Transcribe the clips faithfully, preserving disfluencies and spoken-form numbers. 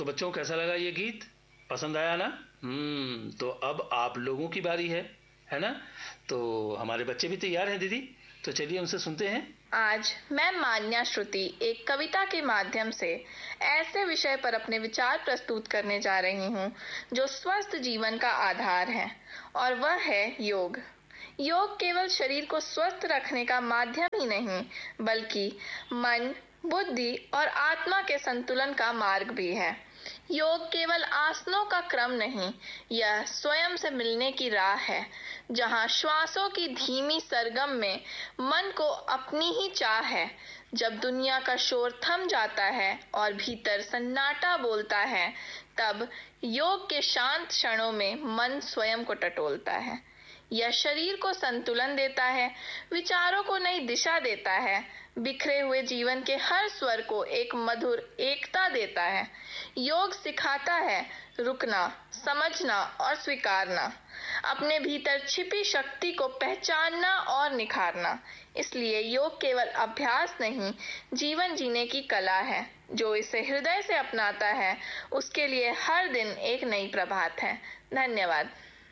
तो बच्चों, कैसा लगा ये गीत? पसंद आया ना? हम्म तो अब आप लोगों की बारी है है ना? तो हमारे बच्चे भी तैयार हैं दीदी, तो चलिए उनसे सुनते हैं। आज मैं मान्या श्रुति एक कविता के माध्यम से ऐसे विषय पर अपने विचार प्रस्तुत करने जा रही हूँ जो स्वस्थ जीवन का आधार है, और वह है योग। योग केवल शरीर को स्वस्थ रखने का माध्यम ही नहीं, बल्कि मन, बुद्धि और आत्मा के संतुलन का मार्ग भी है। योग केवल आसनों का क्रम नहीं, यह स्वयं से मिलने की राह है, जहां श्वासों की धीमी सरगम में मन को अपनी ही चाह है। जब दुनिया का शोर थम जाता है और भीतर सन्नाटा बोलता है, तब योग के शांत क्षणों में मन स्वयं को टटोलता है। यह शरीर को संतुलन देता है, विचारों को नई दिशा देता है, बिखरे हुए जीवन के हर स्वर को एक मधुर एकता देता है। योग सिखाता है रुकना, समझना और स्वीकारना, अपने भीतर छिपी शक्ति को पहचानना और निखारना। इसलिए योग केवल अभ्यास नहीं, जीवन जीने की कला है। जो इसे हृदय से अपनाता है, उसके लिए हर दिन एक नई प्रभात है। धन्यवाद।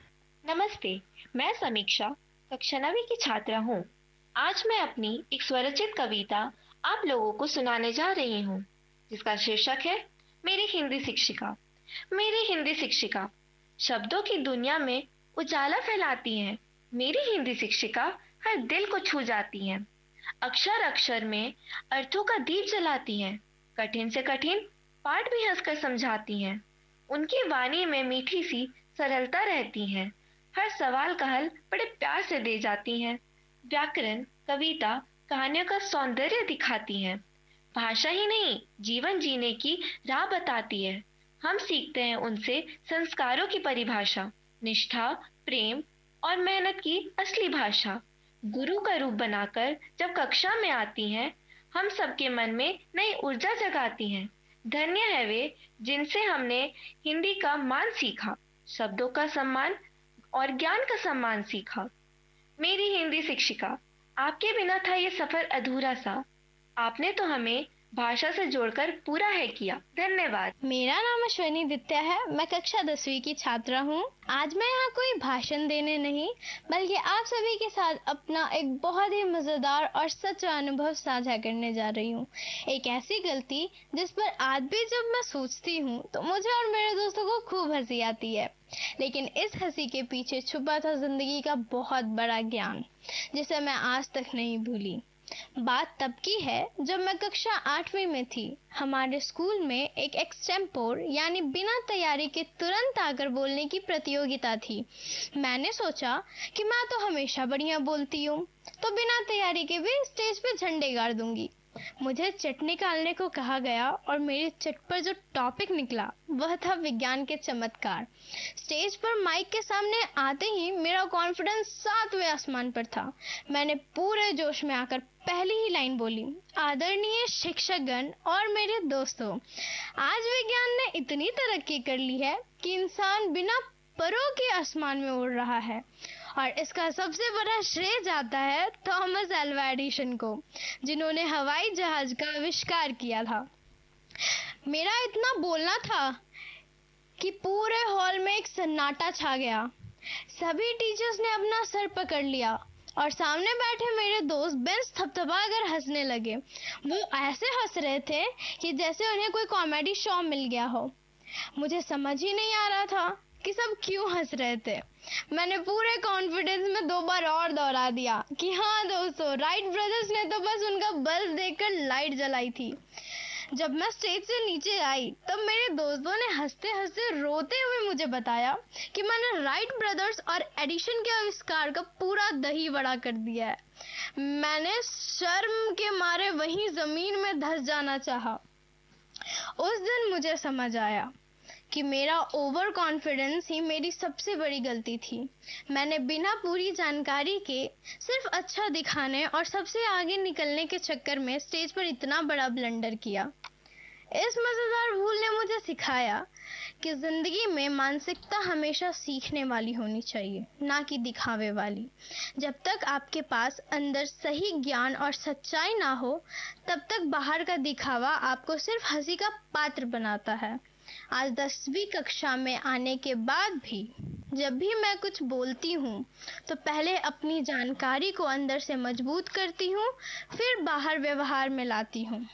नमस्ते, मैं समीक्षा कक्षा नवी की छात्रा हूँ। आज मैं अपनी एक स्वरचित कविता आप लोगों को सुनाने जा रही हूँ, जिसका शीर्षक है मेरी हिंदी शिक्षिका। मेरी हिंदी शिक्षिका शब्दों की दुनिया में उजाला फैलाती हैं। मेरी हिंदी शिक्षिका हर दिल को छू जाती हैं। अक्षर अक्षर में अर्थों का दीप जलाती हैं। कठिन से कठिन पाठ भी हंसकर समझाती हैं। उनकी वाणी में मीठी सी सरलता रहती है। हर सवाल का हल बड़े प्यार से दे जाती हैं। व्याकरण, कविता, कहानियों का सौंदर्य दिखाती हैं। भाषा ही नहीं, जीवन जीने की राह बताती है। हम सीखते हैं उनसे संस्कारों की परिभाषा, निष्ठा, प्रेम और मेहनत की असली भाषा। गुरु का रूप बनाकर जब कक्षा में आती हैं, हम सबके मन में नई ऊर्जा जगाती हैं। धन्य है वे जिनसे हमने हिंदी का मान सीखा, शब्दों का सम्मान और ज्ञान का सम्मान सीखा। मेरी हिंदी शिक्षिका, आपके बिना था ये सफर अधूरा सा। आपने तो हमें भाषा से जोड़कर पूरा है किया। धन्यवाद। मेरा नाम अश्विनी दित्या है। मैं कक्षा दसवीं की छात्रा हूँ। आज मैं यहाँ कोई भाषण देने नहीं, बल्कि आप सभी के साथ अपना एक बहुत ही मजेदार और सच्चा अनुभव साझा करने जा रही हूँ। एक ऐसी गलती जिस पर आज भी जब मैं सोचती हूँ तो मुझे और मेरे दोस्तों को खूब हंसी आती है, लेकिन इस हंसी के पीछे छुपा था जिंदगी का बहुत बड़ा ज्ञान, जिसे मैं आज तक नहीं भूली। बात तब की है जब मैं कक्षा आठवीं में थी। हमारे स्कूल में एक एक्सटेम्पोर यानी बिना तैयारी के तुरंत आकर बोलने की प्रतियोगिता थी। मैंने सोचा कि मैं तो हमेशा बढ़िया बोलती हूँ, तो बिना तैयारी के भी स्टेज पे झंडे गाड़ दूंगी। मुझे चिट निकालने को कहा गया और मेरी चिट पर जो टॉपिक निकला वह था विज्ञान के चमत्कार। स्टेज पर माइक के सामने आते ही मेरा कॉन्फिडेंस सातवें आसमान पर था। मैंने पूरे जोश में आकर पहली ही लाइन बोली, आदरणीय शिक्षकगण और मेरे दोस्तों, आज विज्ञान ने इतनी तरक्की कर ली है कि इंसान बिना परों के आसमान में उड़ रहा है, और इसका सबसे बड़ा श्रेय जाता है थॉमस अल्वा एडिसन को, जिन्होंने हवाई जहाज का आविष्कार किया था। मेरा इतना बोलना था कि पूरे हॉल में एक सन्नाटा छा गया। सभी टीचर्स ने अपना सर पकड़ लिया और सामने बैठे मेरे दोस्त बेंच थपथपा कर हंसने लगे। वो ऐसे हंस रहे थे कि जैसे उन्हें कोई कॉमेडी शो मिल गया हो। मुझे समझ ही नहीं आ रहा था कि सब क्यों हंस रहे थे। मैंने पूरे कॉन्फिडेंस में दो बार और दोहरा दिया कि हाँ दोस्तों, राइट ब्रदर्स ने तो बस उनका बल्ब देखकर लाइट जलाई थी। जब मैं स्टेज से नीचे आई तब मेरे दोस्तों ने हंसते हंसते रोते हुए मुझे बताया कि मैंने राइट ब्रदर्स और एडिशन के आविष्कार का पूरा दही बड़ा कर दिया है। मैंने शर्म के मारे वहीं जमीन में धंस जाना चाहा। उस दिन मुझे समझ आया कि मेरा ओवर कॉन्फिडेंस ही मेरी सबसे बड़ी गलती थी। मैंने बिना पूरी जानकारी के सिर्फ अच्छा दिखाने और सबसे आगे निकलने के चक्कर में स्टेज पर इतना बड़ा ब्लंडर किया। इस मजेदार भूल ने मुझे सिखाया कि जिंदगी में मानसिकता हमेशा सीखने वाली होनी चाहिए, ना कि दिखावे वाली। जब तक आपके पास अंदर सही ज्ञान और सच्चाई ना हो, तब तक बाहर का दिखावा आपको सिर्फ हंसी का पात्र बनाता है। आज दसवीं कक्षा में आने के बाद भी जब भी मैं कुछ बोलती हूँ तो पहले अपनी जानकारी को अंदर से मजबूत करती हूँ, फिर बाहर व्यवहार में लाती हूँ।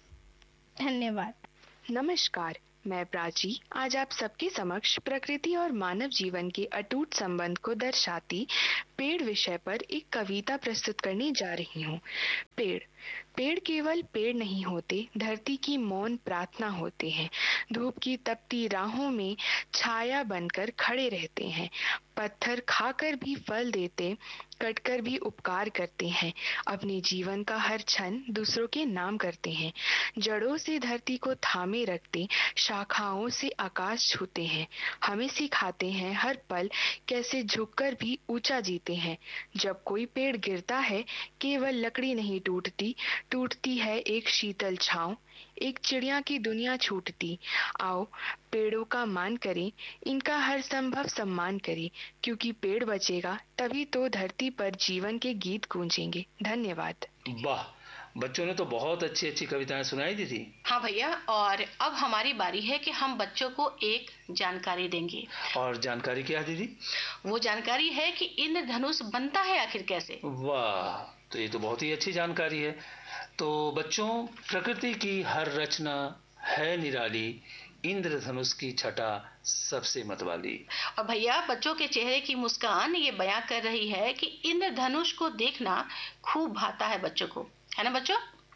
धन्यवाद। नमस्कार, मैं प्राची आज आप सबके समक्ष प्रकृति और मानव जीवन के अटूट संबंध को दर्शाती पेड़ विषय पर एक कविता प्रस्तुत करने जा रही हूँ। पेड़ पेड़ केवल पेड़ नहीं होते, धरती की मौन प्रार्थना होते हैं। धूप की तपती राहों में छाया बनकर खड़े रहते हैं। पत्थर खाकर भी फल देते, कटकर भी उपकार करते हैं। अपने जीवन का हर क्षण दूसरों के नाम करते हैं। जड़ों से धरती को थामे रखते, शाखाओं से आकाश छूते हैं। हमें सिखाते हैं हर पल कैसे झुककर भी ऊंचा जीते हैं। जब कोई पेड़ गिरता है, केवल लकड़ी नहीं टूटती, टूटती है एक शीतल छांव, एक चिड़िया की दुनिया छूटती। आओ पेड़ों का मान करें, इनका हर संभव सम्मान करें, क्योंकि पेड़ बचेगा तभी तो धरती पर जीवन के गीत गूंजेंगे। धन्यवाद। वाह, बच्चों ने तो बहुत अच्छी अच्छी कविताएं सुनाई दी थी। हाँ भैया, और अब हमारी बारी है कि हम बच्चों को एक जानकारी देंगे। और जानकारी क्या है दीदी? वो जानकारी है कि इंद्रधनुष बनता है आखिर कैसे। वाह, तो ये तो बहुत ही अच्छी जानकारी है। तो बच्चों, प्रकृति की हर रचना है निराली, इंद्रधनुष की छटा सबसे मतवाली। और भैया, बच्चों के चेहरे की मुस्कान ये बयां कर रही है कि इंद्रधनुष को देखना खूब भाता है बच्चों को, है ना बच्चों?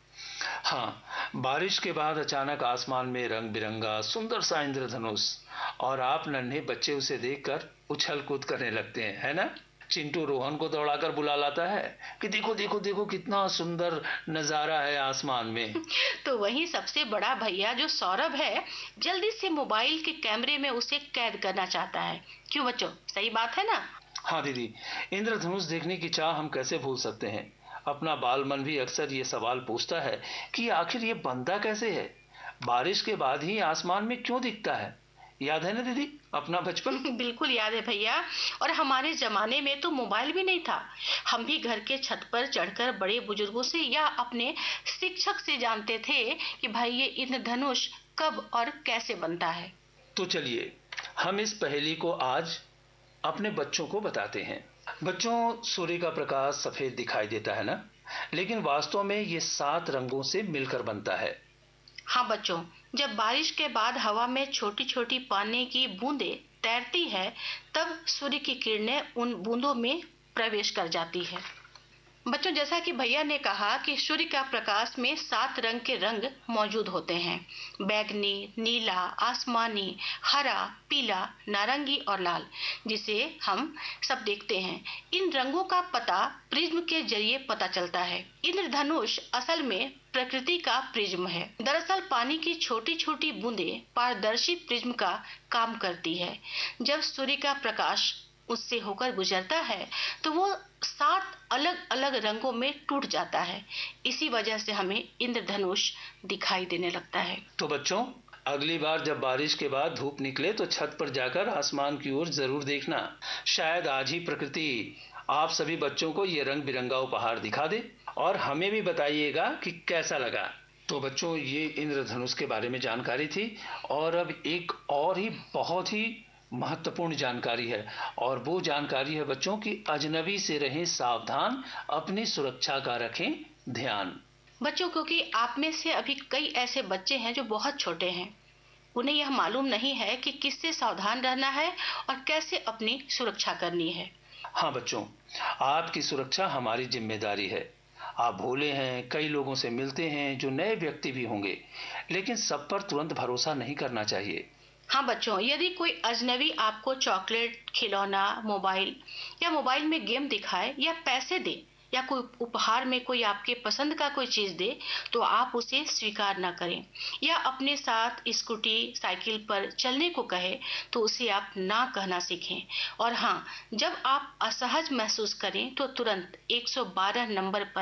हाँ, बारिश के बाद अचानक आसमान में रंग बिरंगा सुंदर सा इंद्रधनुष, और आप नन्हे बच्चे उसे देखकर उछल कूद करने लगते हैं, है ना? चिंटू रोहन को दौड़ाकर बुला लाता है कि देखो देखो देखो कितना सुंदर नजारा है आसमान में। तो वहीं सबसे बड़ा भैया जो सौरभ है, जल्दी से मोबाइल के कैमरे में उसे कैद करना चाहता है। क्यों बच्चों, सही बात है ना? हाँ दीदी, इंद्रधनुष देखने की चाह हम कैसे भूल सकते हैं। अपना बाल मन भी अक्सर ये सवाल पूछता है कि आखिर ये बनता कैसे है, बारिश के बाद ही आसमान में क्यों दिखता है। याद है ना दीदी अपना बचपन? बिल्कुल याद है भैया, और हमारे जमाने में तो मोबाइल भी नहीं था। हम भी घर के छत पर चढ़कर बड़े बुजुर्गों से या अपने शिक्षक से जानते थे कि भाई ये इंद्रधनुष कब और कैसे बनता है। तो चलिए हम इस पहेली को आज अपने बच्चों को बताते हैं। बच्चों, सूर्य का प्रकाश सफेद दिखाई देता है ना, लेकिन वास्तव में ये सात रंगों से मिलकर बनता है। हाँ बच्चों, जब बारिश के बाद हवा में छोटी छोटी पानी की बूंदें तैरती है, तब सूर्य की किरणें उन बूंदों में प्रवेश कर जाती है। बच्चों, जैसा कि भैया ने कहा कि सूर्य का प्रकाश में सात रंग के रंग मौजूद होते हैं। बैगनी, नीला, आसमानी, हरा, पीला, नारंगी और लाल, जिसे हम सब देखते हैं। इन रंगों का पता प्रिज्म के जरिए पता चलता है। इंद्रधनुष असल में प्रकृति का प्रिज्म है। दरअसल पानी की छोटी छोटी बूंदें पारदर्शी प्रिज्म का काम करती है। जब सूर्य का प्रकाश उससे होकर गुजरता है तो वो सात अलग अलग रंगों में टूट जाता है। इसी वजह से हमें इंद्रधनुष दिखाई देने लगता है। तो बच्चों, अगली बार जब बारिश के बाद धूप निकले तो छत पर जाकर आसमान की ओर जरूर देखना। शायद आज ही प्रकृति आप सभी बच्चों को ये रंग बिरंगा उपहार दिखा दे, और हमें भी बताइएगा कि कैसा लगा। तो बच्चों, ये इंद्रधनुष के बारे में जानकारी थी, और अब एक और ही बहुत ही महत्वपूर्ण जानकारी है, और वो जानकारी है बच्चों कि अजनबी से रहें सावधान, अपनी सुरक्षा का रखें ध्यान। बच्चों, क्योंकि आप में से अभी कई ऐसे बच्चे हैं जो बहुत छोटे हैं, उन्हें यह मालूम नहीं है कि किससे सावधान रहना है और कैसे अपनी सुरक्षा करनी है। हाँ बच्चों, आपकी सुरक्षा हमारी जिम्मेदारी है। आप भोले हैं, कई लोगों से मिलते हैं जो नए व्यक्ति भी होंगे, लेकिन सब पर तुरंत भरोसा नहीं करना चाहिए। हाँ बच्चों, यदि कोई अजनबी आपको चॉकलेट, खिलौना, मोबाइल या मोबाइल में गेम दिखाए या पैसे दे या कोई उपहार में कोई आपके पसंद का कोई चीज दे, तो आप उसे स्वीकार न करें। या अपने साथ स्कूटी, साइकिल पर चलने को कहे तो उसे आप ना कहना सीखें। और हाँ, जब आप असहज महसूस करें तो तुरंत एक सौ बारह नंबर पर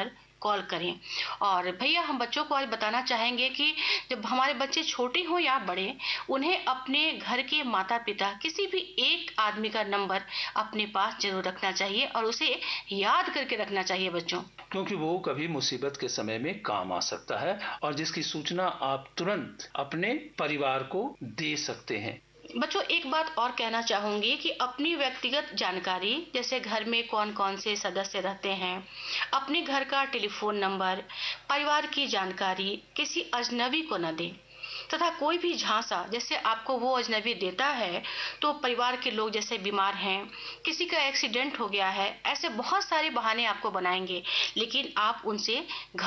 कॉल करें। और भैया हम बच्चों को आज बताना चाहेंगे कि जब हमारे बच्चे छोटे हों या बड़े, उन्हें अपने घर के माता पिता किसी भी एक आदमी का नंबर अपने पास जरूर रखना चाहिए और उसे याद करके रखना चाहिए बच्चों, क्योंकि वो कभी मुसीबत के समय में काम आ सकता है और जिसकी सूचना आप तुरंत अपने परिवार को दे सकते हैं। बच्चों एक बात और कहना चाहूंगी कि अपनी व्यक्तिगत जानकारी, जैसे घर में कौन कौन से सदस्य रहते हैं, अपने घर का टेलीफोन नंबर, परिवार की जानकारी किसी अजनबी को न दें तथा कोई भी झांसा जैसे आपको वो अजनबी देता है तो परिवार के लोग जैसे बीमार हैं, किसी का एक्सीडेंट हो गया है, ऐसे बहुत सारे बहाने आपको बनाएंगे, लेकिन आप उनसे